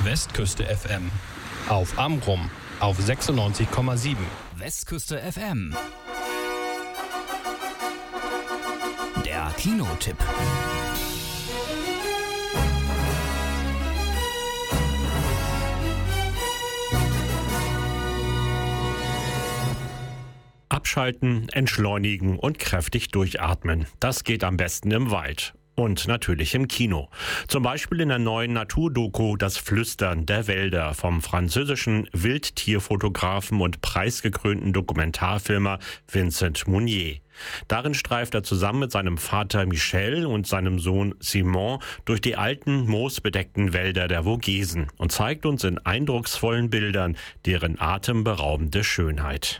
Westküste FM. Auf Amrum auf 96,7. Westküste FM. Der Kinotipp. Abschalten, entschleunigen und kräftig durchatmen. Das geht am besten im Wald. Und natürlich im Kino. Zum Beispiel in der neuen Naturdoku Das Flüstern der Wälder vom französischen Wildtierfotografen und preisgekrönten Dokumentarfilmer Vincent Munier. Darin streift er zusammen mit seinem Vater Michel und seinem Sohn Simon durch die alten, moosbedeckten Wälder der Vogesen und zeigt uns in eindrucksvollen Bildern deren atemberaubende Schönheit.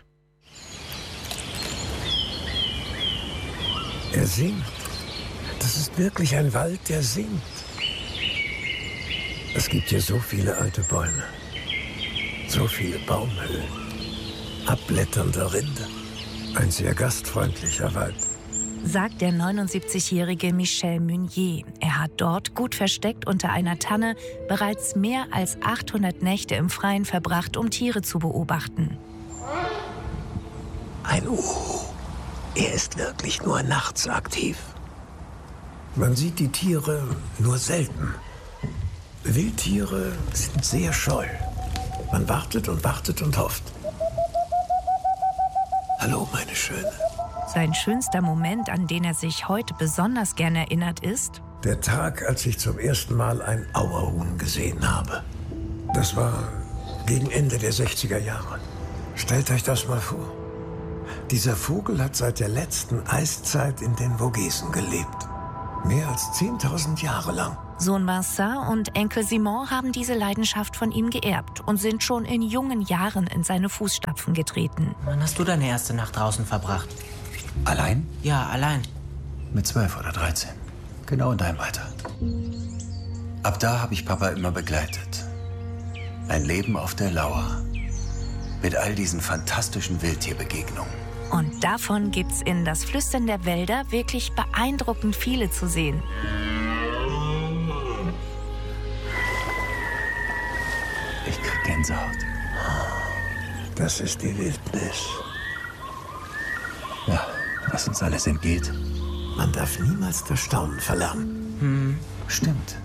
Er singt. Das ist wirklich ein Wald, der singt. Es gibt hier so viele alte Bäume, so viele Baumhöhlen, abblätternde Rinde. Ein sehr gastfreundlicher Wald, sagt der 79-jährige Michel Munier. Er hat dort, gut versteckt unter einer Tanne, bereits mehr als 800 Nächte im Freien verbracht, um Tiere zu beobachten. Ein Uhu. Er ist wirklich nur nachts aktiv. Man sieht die Tiere nur selten. Wildtiere sind sehr scheu. Man wartet und wartet und hofft. Hallo, meine Schöne. Sein schönster Moment, an den er sich heute besonders gern erinnert, ist der Tag, als ich zum ersten Mal ein Auerhuhn gesehen habe. Das war gegen Ende der 60er Jahre. Stellt euch das mal vor. Dieser Vogel hat seit der letzten Eiszeit in den Vogesen gelebt. Mehr als 10.000 Jahre lang. Sohn Vincent und Enkel Simon haben diese Leidenschaft von ihm geerbt und sind schon in jungen Jahren in seine Fußstapfen getreten. Wann hast du deine erste Nacht draußen verbracht? Allein? Ja, allein. Mit 12 oder 13. Genau in deinem Alter. Ab da habe ich Papa immer begleitet. Ein Leben auf der Lauer. Mit all diesen fantastischen Wildtierbegegnungen. Und davon gibt's in Das Flüstern der Wälder wirklich beeindruckend viele zu sehen. Ich krieg Gänsehaut. Das ist die Wildnis. Ja, was uns alles entgeht. Man darf niemals das Staunen verlernen. Stimmt.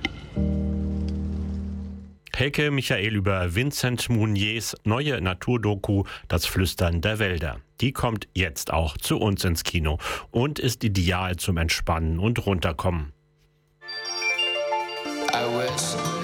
Helke Michael über Vincent Muniers neue Naturdoku Das Flüstern der Wälder. Die kommt jetzt auch zu uns ins Kino und ist ideal zum Entspannen und Runterkommen. I wish